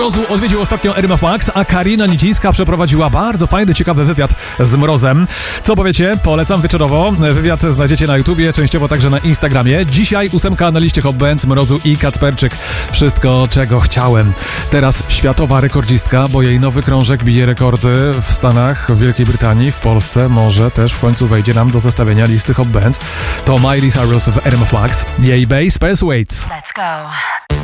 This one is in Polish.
Mrozu odwiedził ostatnio RMF Max, a Karina Nicińska przeprowadziła bardzo fajny, ciekawy wywiad z Mrozem. Co powiecie? Polecam wieczorowo. Wywiad znajdziecie na YouTubie, częściowo także na Instagramie. Dzisiaj 8 na liście Hot Bands, Mrozu i Kacperczyk. Wszystko, czego chciałem. Teraz światowa rekordzistka, bo jej nowy krążek bije rekordy w Stanach, w Wielkiej Brytanii, w Polsce. Może też w końcu wejdzie nam do zestawienia listy Hot Bands. To Miley Cyrus w RMF Max. Jej bass, Persuades. Let's go.